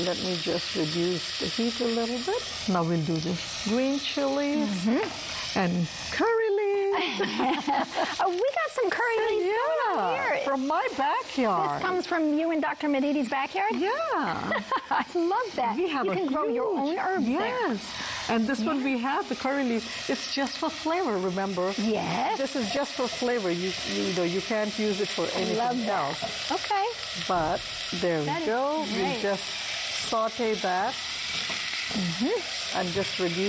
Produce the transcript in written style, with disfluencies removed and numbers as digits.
Let me just reduce the heat a little bit. Now we'll do the green chilies and curry leaves. Oh, we got some curry leaves going on here. From my backyard. This comes from you and Dr. Medidi's backyard? Yeah. I love that. We have you can grow your own herbs there. Yes. And this one we have, the curry leaf, it's just for flavor, remember? Yes. This is just for flavor. You know, you can't use it for anything else. Okay. But there we go. Great. We just saute that and just reduce